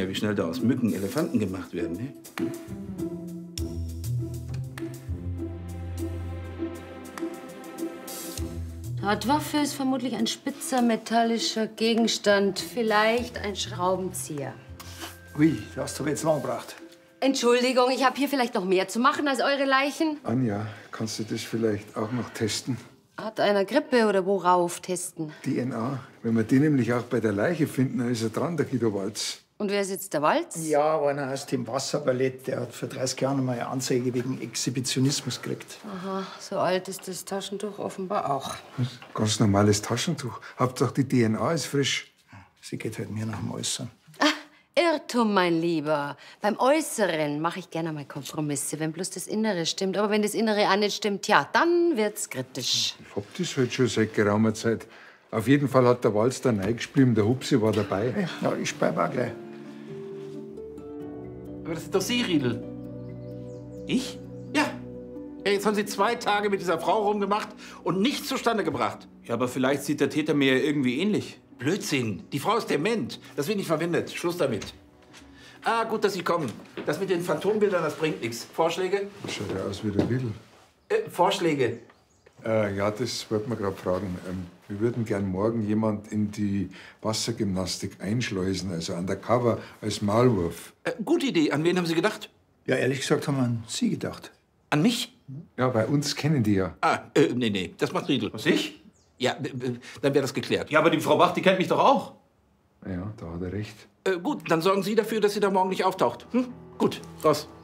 wie schnell da aus Mücken Elefanten gemacht werden, ne? Die Waffe ist vermutlich ein spitzer metallischer Gegenstand, vielleicht ein Schraubenzieher. Ui, das hast du aber jetzt lang gebracht. Entschuldigung, ich habe hier vielleicht noch mehr zu machen als eure Leichen. Anja, kannst du das vielleicht auch noch testen? Hat einer Grippe oder worauf testen? DNA. Wenn wir die nämlich auch bei der Leiche finden, dann ist er dran, der Guido Walz. Und wer ist jetzt der Walz? Ja, einer aus dem Wasserballett, der hat vor 30 Jahren mal eine Anzeige wegen Exhibitionismus gekriegt. Aha, so alt ist das Taschentuch offenbar auch. Was? Ganz normales Taschentuch. Hauptsache die DNA ist frisch. Sie geht halt mir nach dem Äußeren. Irrtum, mein Lieber. Beim Äußeren mache ich gerne mal Kompromisse, wenn bloß das Innere stimmt. Aber wenn das Innere auch nicht stimmt, ja, dann wird's kritisch. Ich hab das halt schon seit geraumer Zeit. Auf jeden Fall hat der Walz da reingespielt, der Hupsi war dabei. Ja, ich bleibe auch gleich. Aber das ist doch Sie, Riedel. Ich? Ja. Ja, jetzt haben Sie 2 Tage mit dieser Frau rumgemacht und nichts zustande gebracht. Ja, aber vielleicht sieht der Täter mir ja irgendwie ähnlich. Blödsinn. Die Frau ist dement. Das wird nicht verwendet. Schluss damit. Ah, gut, dass Sie kommen. Das mit den Phantombildern, das bringt nichts. Vorschläge? Das schaut ja aus wie der Riedel. Vorschläge. Ja, das wollten wir gerade fragen. Wir würden gern morgen jemand in die Wassergymnastik einschleusen, also undercover als Maulwurf. Gute Idee. An wen haben Sie gedacht? Ja, ehrlich gesagt haben wir an Sie gedacht. An mich? Ja, bei uns kennen die ja. Nee. Das macht Riedel. Was, ich? Ja, dann wäre das geklärt. Ja, aber die Frau Bach, die kennt mich doch auch. Ja, da hat er recht. Gut, dann sorgen Sie dafür, dass sie da morgen nicht auftaucht. Hm? Gut, raus.